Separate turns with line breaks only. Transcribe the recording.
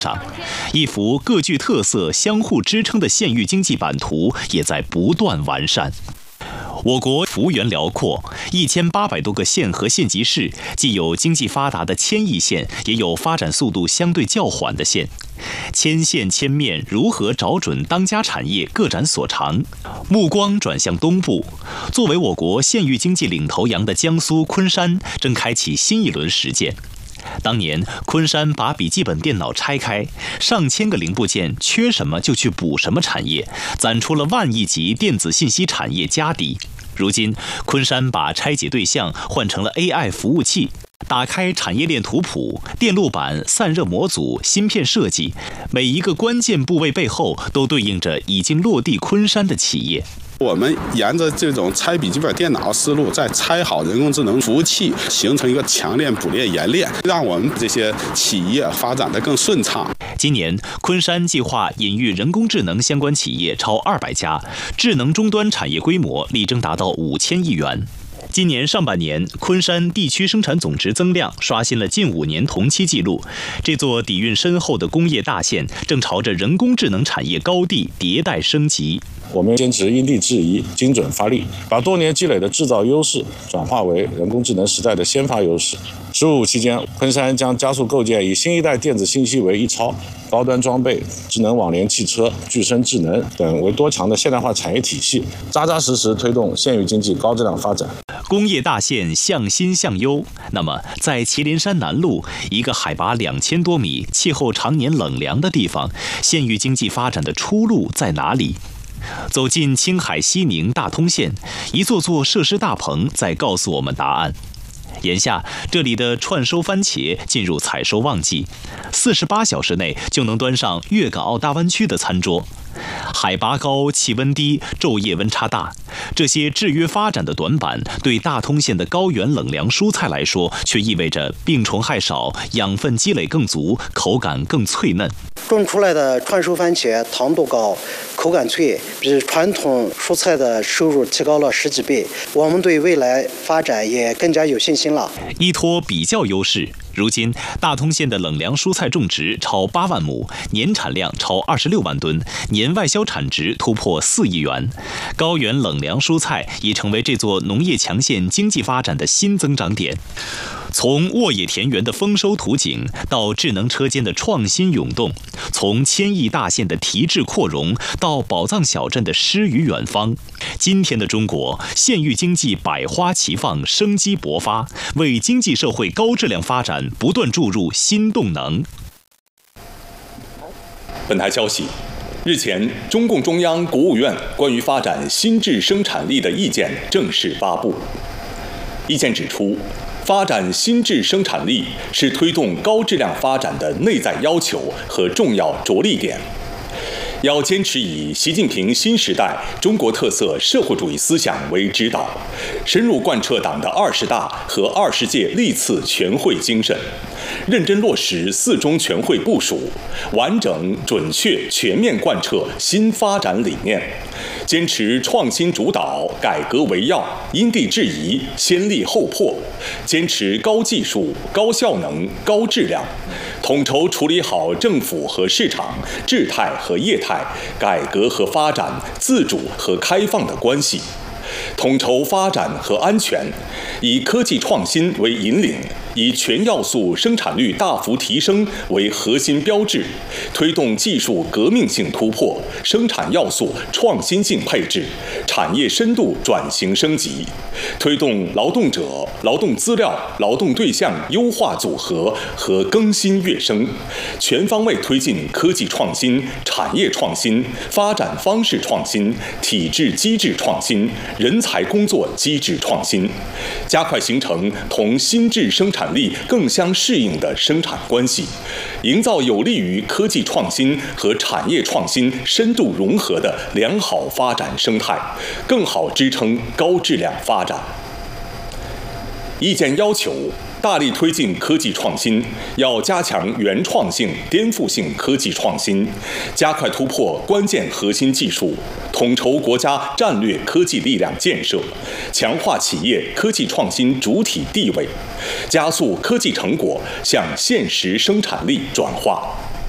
上，一幅各具特色、相互支撑的县域经济版图也在不断完善。我国幅员辽阔，1800多个县和县级市，既有经济发达的千亿县，也有发展速度相对较缓的县。千县千面，如何找准当家产业，各展所长？目光转向东部，作为我国县域经济领头羊的江苏昆山，正开启新一轮实践。当年，昆山把笔记本电脑拆开，上千个零部件，缺什么就去补什么产业，攒出了万亿级电子信息产业家底。如今，昆山把拆解对象换成了 AI 服务器，打开产业链图谱，电路板、散热模组、芯片设计，每一个关键部位背后都对应着已经落地昆山的企业。
我们沿着这种拆笔记本电脑思路，再拆好人工智能服务器，形成一个强链、补链、冶链，让我们这些企业发展得更顺畅。
今年，昆山计划引育人工智能相关企业超200家，智能终端产业规模力争达到5000亿元。今年上半年，昆山地区生产总值增量刷新了近5年同期纪录。这座底蕴深厚的工业大县，正朝着人工智能产业高地迭代升级。
我们坚持因地制宜、精准发力，把多年积累的制造优势转化为人工智能时代的先发优势。“15+5”期间，昆山将加速构建以新一代电子信息为一操、高端装备、智能网联汽车、具身智能等为多强的现代化产业体系，扎扎实实推动县域经济高质量发展。
工业大县向新向优。那么，在祁连山南麓一个海拔2000多米、气候常年冷凉的地方，县域经济发展的出路在哪里？走进青海西宁大通县，一座座设施大棚在告诉我们答案。眼下，这里的串收番茄进入采收旺季，48小时内就能端上粤港澳大湾区的餐桌。海拔高，气温低，昼夜温差大，这些制约发展的短板，对大通县的高原冷凉蔬菜来说，却意味着病虫害少，养分积累更足，口感更脆嫩。
种出来的串收番茄糖度高，口感脆，比传统蔬菜的收入提高了10几倍。我们对未来发展也更加有信心了。
依托比较优势，如今大通县的冷凉蔬菜种植超8万亩，年产量超26万吨，年外销产值突破4亿元。高原冷凉蔬菜已成为这座农业强县经济发展的新增长点。从沃野田园的丰收图景到智能车间的创新涌动，从千亿大县的提质扩容到宝藏小镇的诗与远方，今天的中国县域经济百花齐放，生机勃发，为经济社会高质量发展不断注入新动能。
本台消息，日前，中共中央、国务院关于发展新质生产力的意见正式发布。意见指出，发展新质生产力是推动高质量发展的内在要求和重要着力点。要坚持以习近平新时代中国特色社会主义思想为指导，深入贯彻党的20大和20届历次全会精神，认真落实4中全会部署，完整、准确、全面贯彻新发展理念，坚持创新主导、改革为要、因地制宜、先立后破，坚持高技术、高效能、高质量，统筹处理好政府和市场、质态和业态、改革和发展、自主和开放的关系，统筹发展和安全，以科技创新为引领，以全要素生产率大幅提升为核心标志，推动技术革命性突破、生产要素创新性配置、产业深度转型升级，推动劳动者、劳动资料、劳动对象优化组合和更新跃升，全方位推进科技创新、产业创新、发展方式创新、体制机制创新、人才工作机制创新，加快形成同新质生产力更相适应的生产关系，营造有利于科技创新和产业创新深度融合的良好发展生态，更好支撑高质量发展。意见要求，大力推进科技创新，要加强原创性、颠覆性科技创新，加快突破关键核心技术，统筹国家战略科技力量建设，强化企业科技创新主体地位，加速科技成果向现实生产力转化。